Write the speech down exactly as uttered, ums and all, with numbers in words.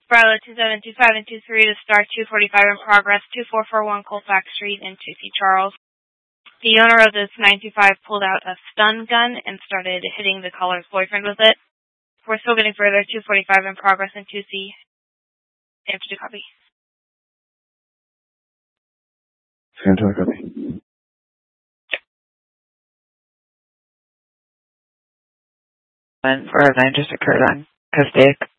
Bravo two seven two five and two three to Star two forty-five in progress, two four four one Colfax Street in Tracy Charles. The owner of this nine two five pulled out a stun gun and started hitting the caller's boyfriend with it. We're still getting further, two forty-five in progress in two C. Infantry copy. Santa copy. When four oh nine just occurred on Castaic.